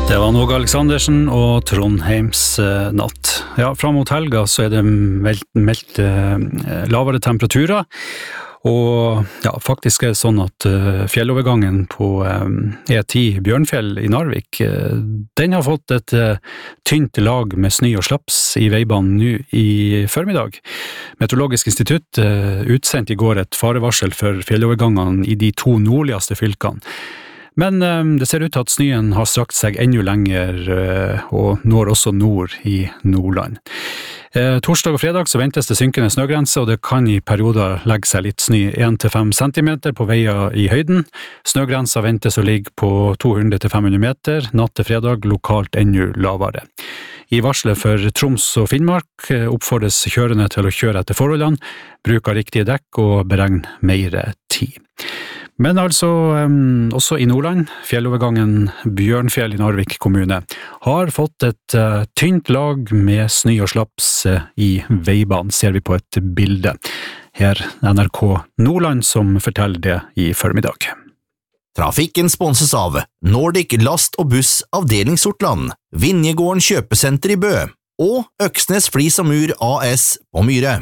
Det var Åge Aleksandersen og Trondheims natt. Ja, fram mot helga så det meldt lavere temperaturer, og ja, faktisk det sånn at fjellovergangen på E10 Bjørnfjell i Narvik, den har fått et tynt lag med snø og slaps i veibanen nå i formiddag. Meteorologisk institutt utsendte i går et farevarsel for fjellovergangene i de to nordligste fylkene. Men det ser ut til at snøen har strakt seg enda lenger og når også nord i Nordland. Torsdag og fredag så ventes det synkende snøgrense, og det kan i perioder legge seg litt snø 1-5 centimeter på veier i høyden. Snøgrensa ventes å ligge på 200-500 meter, natt til fredag lokalt enda lavere. I varslet for Troms og Finnmark oppfordres kjørende til å kjøre etter forholdene, bruke riktige dekk og beregne mer tid. Men altså, også i Nordland, fjellovergangen Bjørnfjell i Narvik kommune, har fått et tynt lag med snø og slaps i veibanen, ser vi på et bilde. Her NRK Nordland som forteller det i formiddag. Trafikken sponses av Nordic Last og Buss Avdeling Sortland, Vinjegården Kjøpesenter i Bø og Øksnes Flis og Mur AS på Myre.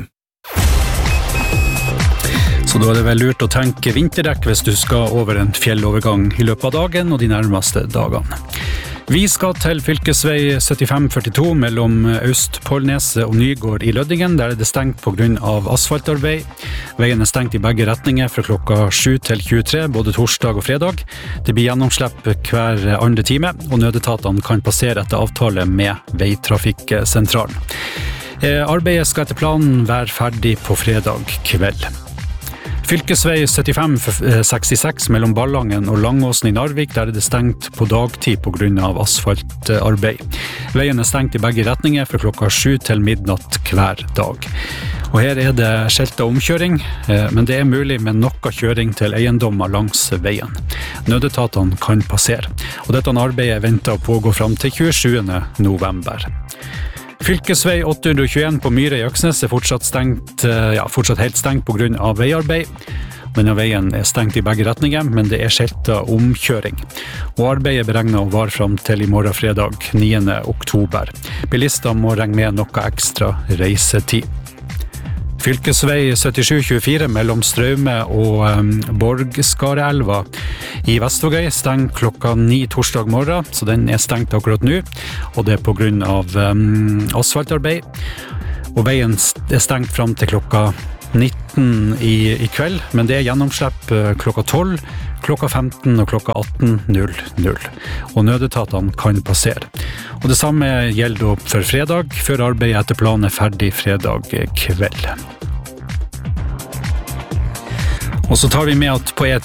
Så da det vel lurt å tenke vinterdekk hvis du skal over en fjellovergang i løpet av dagen og de nærmeste dagene. Vi skal til fylkesvei 7542 mellom Øst-Pålneset og Nygård i Lødingen, der det stengt på grunn av asfaltarbeid. Veien stengt i begge retninger fra klokka 7 til 23, både torsdag og fredag. Det blir gjennomslipp hver andre time, og nødetatene kan passere etter avtale med veitrafikksentralen. Arbeidet skal etter planen være ferdig på fredag kveld. Fylkesvei 7566 mellom Ballangen og Langåsen i Narvik, der det stengt på dagtid på grunn av asfaltarbeid. Veien stengt i begge retninger fra klokka 7 til midnatt hver dag. Og her det skiltet omkjøring, men det mulig med noe kjøring til eiendommer langs veien. Nødetatene kan passere, og dette arbeidet venter å pågå fram til 27. november. Fylkesvei 821 på Myre i Øksnes fortsatt helt stengt på grunn av veiarbeid. Denne veien stengt i begge retninger, men det skiltet omkjøring. Og arbeidet beregnet å vare fram til i morgen fredag 9. oktober. Bilister må regne med noe ekstra reisetid. Fylkesvei 7724 mellom Straume og Borgskareelva i Vestvågøy stenger klokka 9 torsdag morgen, så den stengt akkurat nå, og det på grunn av asfaltarbeid. Og veien stengt fram til klokka 19 i kveld, men det gjennomslipp klokka 12, klokka 15 og klokka 18.00. Og nødetatene kan passere. Og det samme gjelder for fredag, før arbeidet etter planen ferdig fredag kveld. Og så tar vi med at på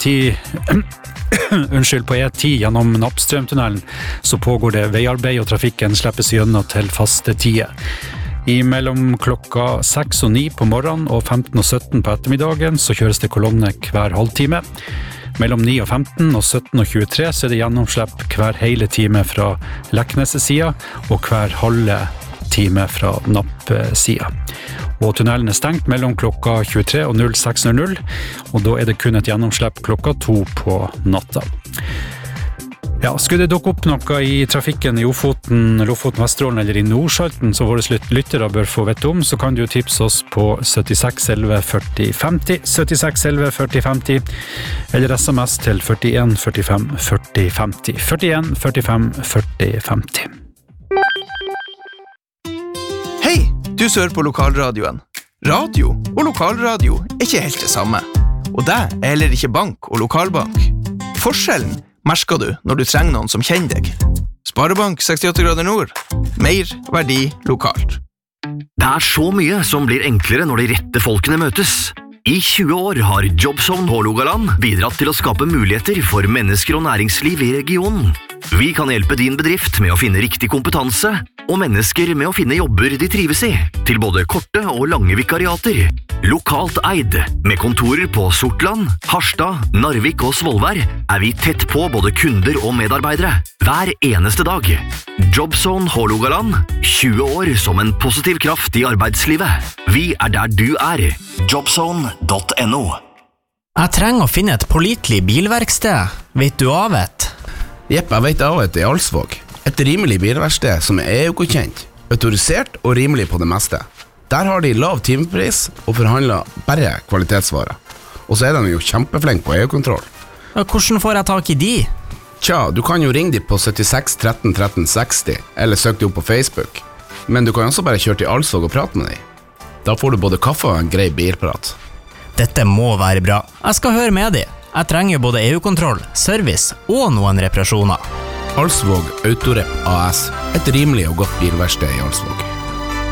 E10 gjennom Nappstrømtunnelen så pågår det veiarbeid, og trafikken slippes gjennom til faste tider. I mellom klokka 6 og 9 på morgenen og 15 og 17 på ettermiddagen så kjøres det kolonne hver halvtime. Mellom 9 og 15 og 17 og 23 så det gjennomslipp hver hele time fra Leknes-sida og hver halve time fra Napp-sida. Og tunnelen stengt mellom klokka 23 og 06.00, og da det kun et gjennomslipp klokka 2 på natta. Ja, skulle det dukke opp noe i trafikken i Lofoten, Vesterålen eller i Nordsalten som våre lyttere bør få vite om, så kan du tipse oss på 76 11 40 50, 76 11 40 50, eller sms til 41 45 40 50, 41 45 40 50. Hei, du sører på lokalradioen. Radio og lokalradio ikke helt det samme. Og det heller ikke bank og lokalbank. Forskjellen merker du når du trenger noen som kjenner deg. Sparebank 68 grader nord. Mer verdi lokalt. Det så mye som blir enklere når de rette folkene møtes. I 20 år har Jobzone Hålogaland bidratt til å skape muligheter for mennesker og næringsliv i regionen. Vi kan hjelpe din bedrift med å finne riktig kompetanse, og mennesker med å finne jobber de trives i, til både korte og lange vikariater. Lokalt eid, med kontorer på Sortland, Harstad, Narvik og Svolvær, vi tett på både kunder og medarbeidere, hver eneste dag. Jobzone Hålogaland, 20 år som en positiv kraft i arbeidslivet. Vi der du Jobzone.no. Jeg trenger å finne et pålitelig bilverksted. Vet du av et? Jepp, jeg vet av et i Alsvåg. Et Et rimelig bilverksted som EU-godkjent, autorisert og rimelig på det meste. Der har de lav timepris og forhandler bare kvalitetsvarer. Og så de jo kjempeflink på EU-kontroll. Hvordan får jeg tak i de? Tja, du kan jo ringe de på 76 13 13 60, eller søk de opp på Facebook. Men du kan også bare kjøre til Alsvåg og prate med de. Da får du både kaffe og en grei bilprat. Dette må være bra. Jeg skal høre med de. Jeg trenger jo både EU-kontroll, service og noen reparasjoner. Alsvåg Autorep AS, et rimelig og godt bilverksted i Alsvåg.